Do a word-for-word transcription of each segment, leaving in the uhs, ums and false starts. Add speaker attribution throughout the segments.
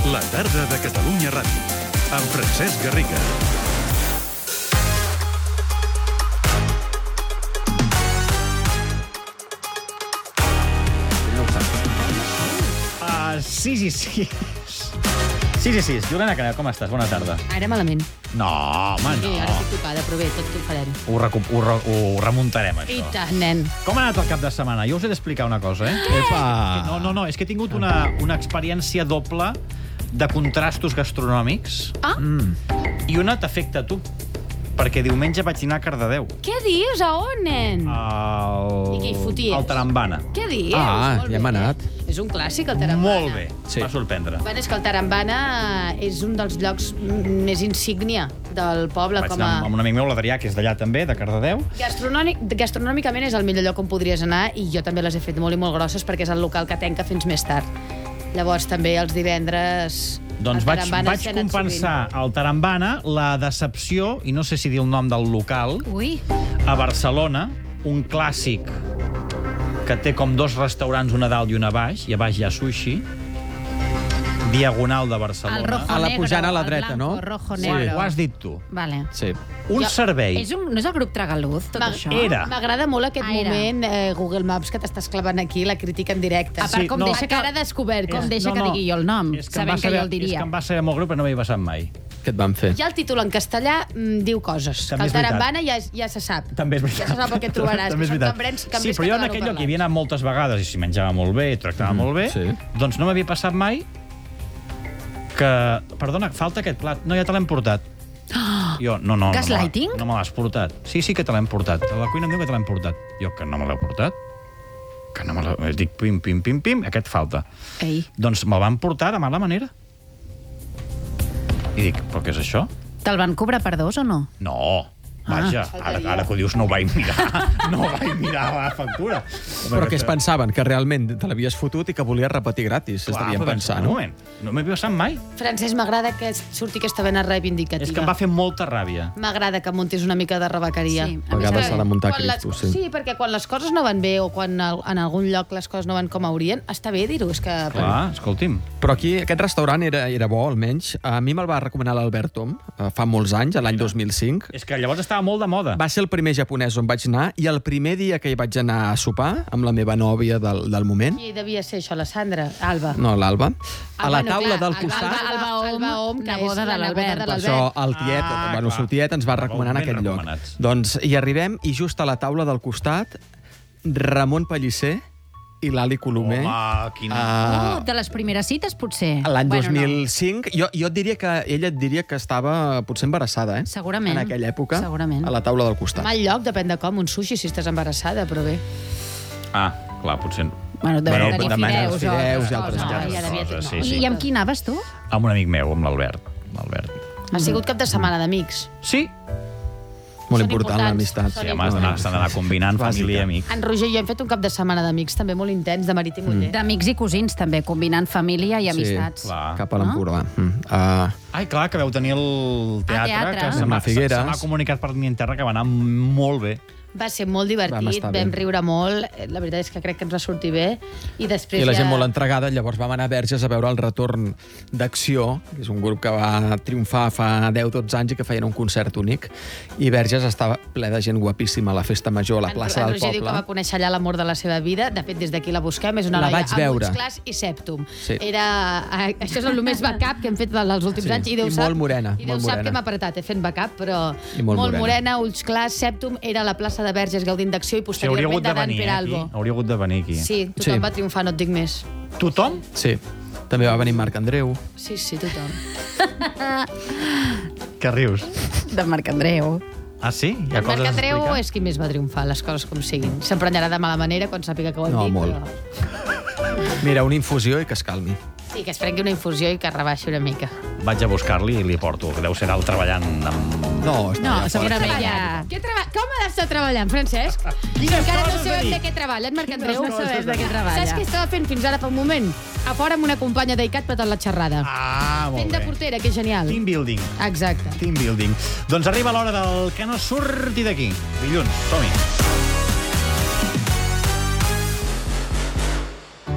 Speaker 1: La tarda de Catalunya Ràdio, amb Francesc Garriga.
Speaker 2: Uh, sí, sí, sí. Sí, sí, sí. Juliana Canel, com estàs? Bona tarda.
Speaker 3: Ara malament.
Speaker 2: No, home,
Speaker 3: Sí,
Speaker 2: no.
Speaker 3: ara estic tocada, però bé, tot ho farem.
Speaker 2: Ho, recu- ho, re- ho remuntarem, això.
Speaker 3: I tant, nen.
Speaker 2: Com ha anat el cap de setmana? Jo us he d'explicar una cosa, eh?
Speaker 4: Epa!
Speaker 2: No, no, no, és que he tingut una, una experiència doble de contrastos gastronòmics
Speaker 3: Ah,
Speaker 2: i una t'afecta a tu, perquè diumenge vaig dinar a Cardedeu.
Speaker 3: què dius? A on, nen?
Speaker 2: Al...
Speaker 3: I què hi foties?
Speaker 2: Al Tarambana.
Speaker 3: Què dius?
Speaker 4: Ah,
Speaker 3: Molt
Speaker 4: ja hem
Speaker 3: bé.
Speaker 4: anat.
Speaker 3: És un clàssic, el Tarambana.
Speaker 2: Molt bé,
Speaker 4: Sí.
Speaker 2: va sorprendre.
Speaker 3: Bueno, és que el Tarambana és un dels llocs més insígnia del poble.
Speaker 2: Vaig
Speaker 3: Com
Speaker 2: anar
Speaker 3: a...
Speaker 2: amb un amic meu, l'Adrià, que és d'allà també, de Cardedeu.
Speaker 3: Gastronòmic, gastronòmicament és el millor lloc on podries anar i jo també les he fet molt i molt grosses perquè és el local que tanca fins més tard. Llavors també els divendres...
Speaker 2: Doncs
Speaker 3: al
Speaker 2: vaig,
Speaker 3: Tarambana
Speaker 2: vaig
Speaker 3: s'hi ha anat
Speaker 2: compensar al Tarambana la decepció, i no sé si dir el nom del local,
Speaker 3: Ui.
Speaker 2: a Barcelona, un clàssic que té com dos restaurants, una a dalt i una a baix, i a baix hi ha sushi, diagonal de Barcelona.
Speaker 3: El rojo
Speaker 4: A la
Speaker 3: negro,
Speaker 4: pujant a la
Speaker 3: el
Speaker 4: dreta,
Speaker 3: blanco,
Speaker 4: no?
Speaker 3: rojo
Speaker 2: Ho-
Speaker 3: negro.
Speaker 2: Ho has dit tu.
Speaker 3: Vale.
Speaker 4: Sí.
Speaker 2: Un
Speaker 3: Jo-
Speaker 2: servei.
Speaker 5: És un, no és el grup Tragaluz, tot
Speaker 3: M'ag-
Speaker 5: això?
Speaker 2: Era.
Speaker 3: M'agrada molt aquest
Speaker 5: Ah, era.
Speaker 3: moment, eh, Google Maps, que t'estàs clavant aquí, la crítica en directe.
Speaker 5: A part,
Speaker 2: Sí,
Speaker 5: com
Speaker 2: no.
Speaker 5: deixa
Speaker 3: A
Speaker 5: que,
Speaker 3: cara descobert.
Speaker 5: com
Speaker 3: Com
Speaker 5: deixa que digui jo el nom,
Speaker 2: És que, em va
Speaker 5: sabent que
Speaker 2: saber,
Speaker 5: jo el diria.
Speaker 2: és que em va saber molt greu, però no m'hi he passat mai.
Speaker 4: Què et van fer?
Speaker 3: Ja el títol en castellà mm, diu coses.
Speaker 2: També
Speaker 3: que
Speaker 2: és
Speaker 3: el
Speaker 2: veritat.
Speaker 3: Tarambana ja, ja se sap.
Speaker 2: També és veritat.
Speaker 3: Ja se sap el que trobaràs.
Speaker 2: També és
Speaker 3: que són
Speaker 2: veritat.
Speaker 3: cambrers-
Speaker 2: Sí,
Speaker 3: cambrers
Speaker 2: però jo en aquell lloc hi havia anat moltes vegades i s'hi menjava molt bé, i tractava molt bé,
Speaker 4: sí.
Speaker 2: doncs no m'havia passat mai que... Perdona, falta aquest plat. No, ja te l'hem portat. Jo, no, no.
Speaker 5: Gaslighting?
Speaker 2: No me l'has portat. Sí, sí que te l'hem portat. A la cuina em diu que te l'hem portat. Jo, que no me l'heu portat. Que no me l'heu... Dic, pim, pim, pim, pim, aquest falta.
Speaker 5: Ei,
Speaker 2: Doncs me'l van portar de mala manera. I dic, però què és això?
Speaker 5: te'l van cobrar per dos o no?
Speaker 2: No, vaja, ara, ara que ho dius no ho vaig mirar, no vaig mirar la factura.
Speaker 4: Però què es pensaven? Que realment te l'havies fotut i que volies repetir gratis. Es devien pensar,
Speaker 2: Un
Speaker 4: no?
Speaker 2: moment, no m'he passat mai.
Speaker 3: Francesc, m'agrada que surti aquesta vena reivindicativa.
Speaker 2: És que em va fer molta ràbia.
Speaker 3: M'agrada que muntis una mica de rebequeria.
Speaker 5: Sí,
Speaker 4: A vegades s'ha de muntar
Speaker 3: Quan les-
Speaker 4: Cristo, sí.
Speaker 3: Sí, perquè quan les coses no van bé o quan al- en algun lloc les coses no van com haurien, està bé dir-ho. És que...
Speaker 2: Clar, escolti'm.
Speaker 4: Però aquí aquest restaurant era, era bo, almenys. A mi me'l va recomanar l'Albert Tom eh, fa molts anys, a l'any dos mil cinc.
Speaker 2: És que llavors estava molt de moda.
Speaker 4: Va ser el primer japonès on vaig anar i el primer dia que hi vaig anar a sopar amb la meva nòvia del, del moment,
Speaker 3: Qui devia ser això, la Sandra? Alba.
Speaker 4: no, l'Alba,
Speaker 3: Ah,
Speaker 4: a la
Speaker 3: bueno,
Speaker 4: taula
Speaker 3: clar,
Speaker 4: del
Speaker 3: Alba-
Speaker 4: costat...
Speaker 3: Alba,
Speaker 5: Alba Om,
Speaker 3: Alba Om, que és
Speaker 5: neboda de
Speaker 3: la
Speaker 5: l'Albert.
Speaker 3: neboda de
Speaker 4: Per
Speaker 3: l'Albert.
Speaker 4: això el tiet,
Speaker 2: Ah,
Speaker 4: bueno, el
Speaker 2: clar.
Speaker 4: seu tiet ens va recomanar en
Speaker 2: Ben
Speaker 4: aquest lloc.
Speaker 2: recomanats.
Speaker 4: Doncs hi arribem i just a la taula del costat Ramon Pellicer i l'Ali Colomer.
Speaker 2: Home, quin...
Speaker 4: Ah,
Speaker 5: Oh, de les primeres cites, potser.
Speaker 4: L'any
Speaker 5: Bueno,
Speaker 4: dos mil cinc, jo, jo et diria que ella et diria que estava potser embarassada, eh?
Speaker 5: Segurament.
Speaker 4: En aquella època,
Speaker 5: Segurament.
Speaker 4: a la taula del costat.
Speaker 3: Mal lloc, depèn de com, un sushi si estàs embarassada, però bé.
Speaker 2: Ah, clar, potser...
Speaker 5: No. Bueno, de,
Speaker 2: Bueno,
Speaker 5: tenir
Speaker 4: demana
Speaker 5: fideus,
Speaker 4: els fideus i
Speaker 5: o
Speaker 4: altres
Speaker 5: coses.
Speaker 4: coses.
Speaker 5: Ja devia
Speaker 2: Coses,
Speaker 5: tenir-
Speaker 2: sí, sí.
Speaker 5: I amb qui anaves, tu?
Speaker 2: Amb un amic meu, amb l'Albert. L'Albert.
Speaker 3: Ha sigut cap de setmana d'amics.
Speaker 2: Sí,
Speaker 4: Molt
Speaker 3: Són
Speaker 4: important
Speaker 3: importants.
Speaker 4: l'amistat.
Speaker 3: Són
Speaker 2: sí, home, has d'anar- s'han d'anar combinant
Speaker 4: Bàsica.
Speaker 2: família i amics.
Speaker 3: En Roger i jo hem fet un cap de setmana d'amics també molt intens, de marit i muller.
Speaker 5: D'amics i cosins, també, combinant família i amistats.
Speaker 2: clar.
Speaker 4: Cap a l'Empordà. Mm. Uh,
Speaker 2: Ai, clar, que veu tenir el teatre,
Speaker 5: teatre.
Speaker 2: que se
Speaker 4: Amb
Speaker 2: m'ha
Speaker 4: la Figueres.
Speaker 2: se m'ha comunicat per mi en terra que va anar molt bé.
Speaker 3: Va ser molt divertit,
Speaker 4: Vam
Speaker 3: vam,
Speaker 4: estar bé.
Speaker 3: vam riure molt. La veritat és que crec que ens va sortir bé. I després
Speaker 4: I la gent
Speaker 3: ja...
Speaker 4: molt entregada. Llavors vam anar a Verges a veure el retorn d'Acció, que és un grup que va triomfar fa deu o dotze anys i que feien un concert únic. I Verges estava ple de gent guapíssima a la festa major, a la
Speaker 3: En-
Speaker 4: plaça
Speaker 3: en
Speaker 4: del
Speaker 3: Roger diu que va
Speaker 4: poble.
Speaker 3: conèixer allà l'amor de la seva vida. De fet, des d'aquí la busquem. És una
Speaker 4: La
Speaker 3: noia
Speaker 4: vaig
Speaker 3: amb
Speaker 4: veure.
Speaker 3: ulls clars i sèptum.
Speaker 4: Sí.
Speaker 3: Era... eh, Això és el més backup que hem fet dels últims
Speaker 4: Sí.
Speaker 3: anys. I Déu
Speaker 4: I
Speaker 3: sap,
Speaker 4: molt morena,
Speaker 3: I Déu
Speaker 4: molt
Speaker 3: sap
Speaker 4: morena.
Speaker 3: que hem apretat, eh, fent backup, però
Speaker 4: I molt
Speaker 3: molt
Speaker 4: morena.
Speaker 3: morena, ulls clars, sèptum. Era a la plaça de Verges gaudint d'acció i
Speaker 2: Sí, hauria
Speaker 3: posteriorment
Speaker 2: hagut de
Speaker 3: de Dan
Speaker 2: venir eh, aquí.
Speaker 3: Peralbo.
Speaker 2: Hauria hagut de venir aquí.
Speaker 3: Sí, tothom
Speaker 4: Sí.
Speaker 3: va triomfar, no et dic més.
Speaker 2: Tothom?
Speaker 4: Sí. També va venir Marc Andreu.
Speaker 3: Sí, sí, tothom.
Speaker 2: Que rius?
Speaker 5: De Marc Andreu.
Speaker 2: Ah, sí? Hi ha
Speaker 3: En Marc
Speaker 2: coses a
Speaker 3: Andreu
Speaker 2: explicar?
Speaker 3: és qui més va triomfar, les coses com siguin. S'emprenyarà de mala manera quan sàpiga que ho hem
Speaker 4: No,
Speaker 3: dit.
Speaker 4: molt.
Speaker 3: Però...
Speaker 4: Mira, una infusió i que es calmi.
Speaker 3: Sí, que es prengui una infusió i que rebaixi una mica.
Speaker 2: Vaig a buscar-li i li porto, que deu ser alt treballant amb...
Speaker 4: No, està
Speaker 5: No,
Speaker 4: allà
Speaker 5: segurament
Speaker 4: fora.
Speaker 5: ja...
Speaker 3: Què treba... Com ha d'estar treballant, Francesc?
Speaker 2: Quines
Speaker 3: Encara no
Speaker 2: coses de
Speaker 3: sabem
Speaker 2: dir?
Speaker 3: de què treballa, en Marc Andreu.
Speaker 5: No sabem de què treballa.
Speaker 3: Saps què estava fent fins ara fa un moment? A fora amb una companya d'Icat petant la xerrada.
Speaker 2: Ah, molt
Speaker 3: Fent de
Speaker 2: bé.
Speaker 3: portera, que és genial.
Speaker 2: Team building.
Speaker 3: Exacte.
Speaker 2: Team building. Doncs arriba l'hora del que no surti d'aquí. Dilluns, som-hi.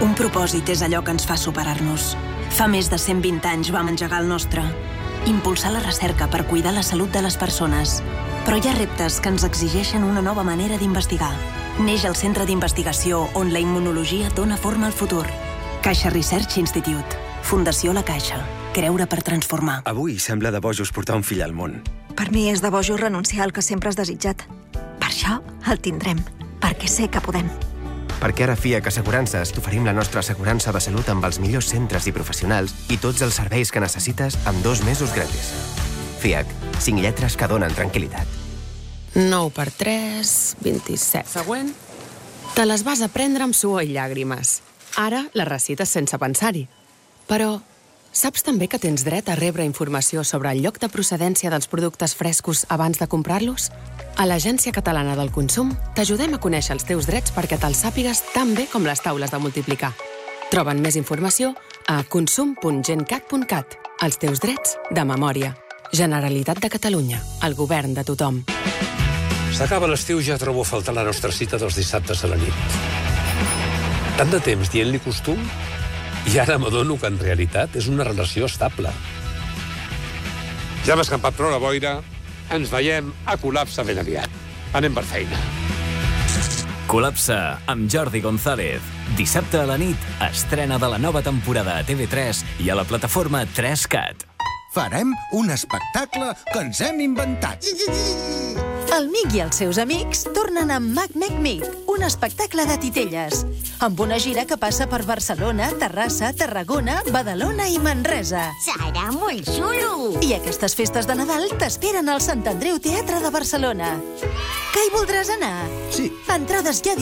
Speaker 6: Un propòsit és allò que ens fa superar-nos. Fa més de cent vint anys vam engegar el nostre. Impulsar la recerca per cuidar la salut de les persones. Però hi ha reptes que ens exigeixen una nova manera d'investigar. Neix el centre d'investigació on la immunologia dona forma al futur. Caixa Research Institute. Fundació La Caixa. Creure per transformar.
Speaker 7: Avui sembla de bojos portar un fill al món.
Speaker 8: Per mi és de bojos renunciar al que sempre has desitjat. Per això el tindrem, perquè sé que podem.
Speaker 7: Perquè ara F I A C Assegurances t'oferim la nostra assegurança de salut amb els millors centres i professionals i tots els serveis que necessites amb dos mesos gratis. F I A C, cinc lletres que donen tranquil·litat.
Speaker 9: nou per tres, vint-i-set. Següent. Te les vas aprendre amb suor i llàgrimes. Ara les recites sense pensar-hi. Però saps també que tens dret a rebre informació sobre el lloc de procedència dels productes frescos abans de comprar-los? A l'Agència Catalana del Consum t'ajudem a conèixer els teus drets perquè te'ls sàpigues tan bé com les taules de multiplicar. Troben més informació a consum punt gencat punt cat. Els teus drets de memòria. Generalitat de Catalunya. El govern de tothom.
Speaker 10: S'acaba l'estiu, ja trobo a faltar la nostra cita dels dissabtes a la nit. Tant de temps dient-li costum, i ara m'adono que en realitat és una relació estable.
Speaker 11: Ja hem escampat prou la boira, ens veiem a Col·lapse ben aviat. Anem per feina.
Speaker 12: Col·lapse amb Jordi González. Dissabte a la nit, estrena de la nova temporada a T V tres i a la plataforma tres cat.
Speaker 13: Farem un espectacle que ens hem inventat.
Speaker 14: El Mic i els seus amics tornen amb Mac Mec Mic, un espectacle de titelles, amb una gira que passa per Barcelona, Terrassa, Tarragona, Badalona i Manresa.
Speaker 15: Serà molt xulo!
Speaker 14: I aquestes festes de Nadal t'esperen al Sant Andreu Teatre de Barcelona. Que hi voldràs anar?
Speaker 13: Sí.
Speaker 14: Entrades ja